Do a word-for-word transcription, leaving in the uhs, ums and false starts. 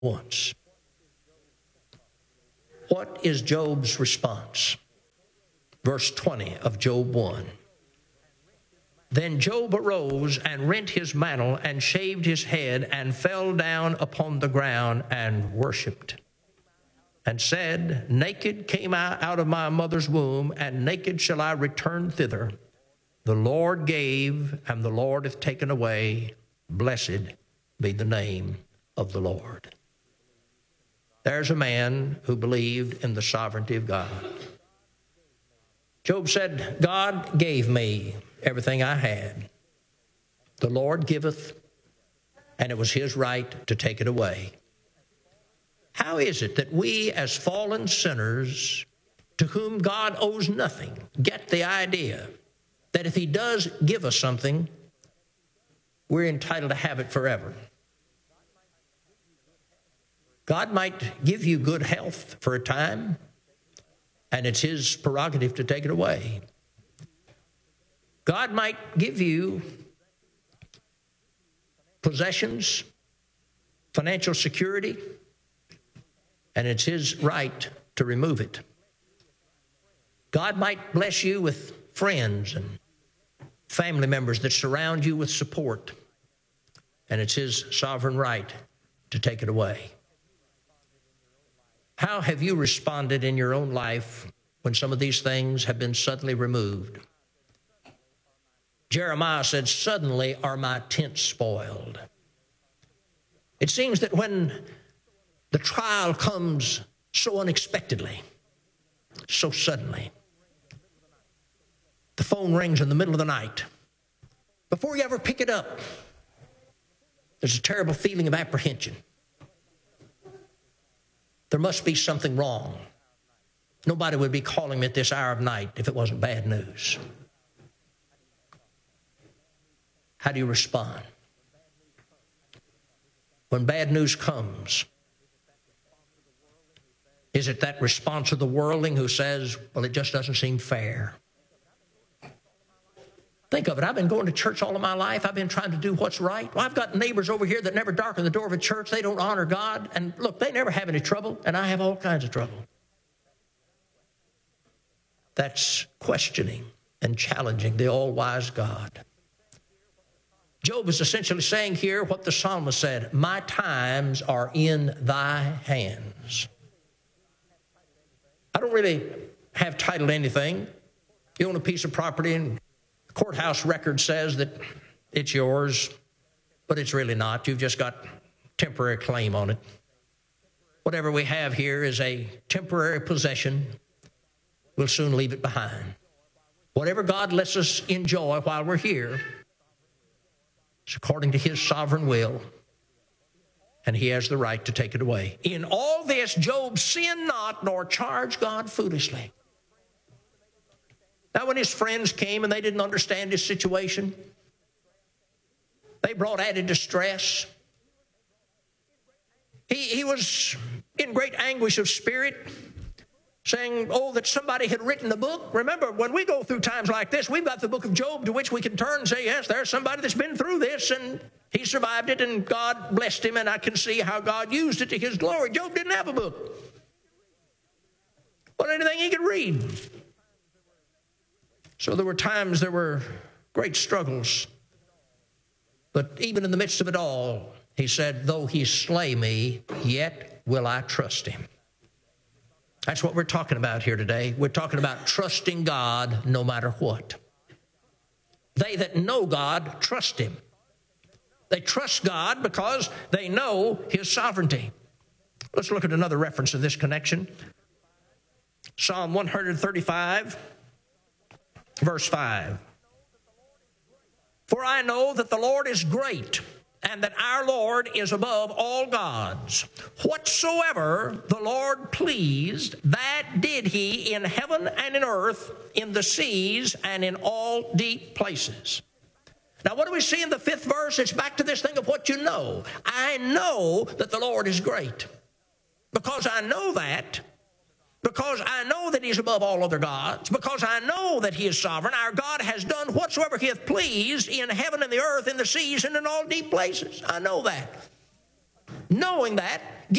once. What is Job's response? Verse twenty of Job one. Then Job arose and rent his mantle and shaved his head and fell down upon the ground and worshipped and said, Naked came I out of my mother's womb, and naked shall I return thither. The Lord gave, and the Lord hath taken away. Blessed be the name of the Lord. There's a man who believed in the sovereignty of God. Job said, God gave me everything I had. The Lord giveth, and it was his right to take it away. How is it that we as fallen sinners, to whom God owes nothing, get the idea that if he does give us something, we're entitled to have it forever? God might give you good health for a time, and it's his prerogative to take it away. God might give you possessions, financial security, and it's his right to remove it. God might bless you with friends and family members that surround you with support, and it's his sovereign right to take it away. How have you responded in your own life when some of these things have been suddenly removed? Jeremiah said, suddenly are my tents spoiled. It seems that when the trial comes so unexpectedly, so suddenly, the phone rings in the middle of the night. Before you ever pick it up, there's a terrible feeling of apprehension. There must be something wrong. Nobody would be calling me at this hour of night if it wasn't bad news. How do you respond? When bad news comes, is it that response of the worldling who says, well, it just doesn't seem fair? Think of it. I've been going to church all of my life. I've been trying to do what's right. Well, I've got neighbors over here that never darken the door of a church. They don't honor God. And look, they never have any trouble, and I have all kinds of trouble. That's questioning and challenging the all-wise God. Job is essentially saying here what the psalmist said, my times are in thy hands. I don't really have title to anything. You own a piece of property and the courthouse record says that it's yours, but it's really not. You've just got temporary claim on it. Whatever we have here is a temporary possession. We'll soon leave it behind. Whatever God lets us enjoy while we're here, it's according to his sovereign will, and he has the right to take it away. In all this, Job sinned not, nor charged God foolishly. Now, when his friends came and they didn't understand his situation, they brought added distress. He, he was in great anguish of spirit, saying, oh, that somebody had written a book. Remember, when we go through times like this, we've got the book of Job to which we can turn and say, yes, there's somebody that's been through this, and he survived it, and God blessed him, and I can see how God used it to his glory. Job didn't have a book. Wasn't anything he could read. So there were times there were great struggles. But even in the midst of it all, he said, though he slay me, yet will I trust him. That's what we're talking about here today. We're talking about trusting God no matter what. They that know God trust him. They trust God because they know his sovereignty. Let's look at another reference in this connection. Psalm one thirty-five, verse five. For I know that the Lord is great, and that our Lord is above all gods. Whatsoever the Lord pleased, that did he in heaven and in earth, in the seas and in all deep places. Now, what do we see in the fifth verse? It's back to this thing of what you know. I know that the Lord is great. Because I know that, because I know that he's above all other gods, because I know that he is sovereign, our God has done whatsoever he hath pleased in heaven and the earth, in the seas and in all deep places. I know that. Knowing that,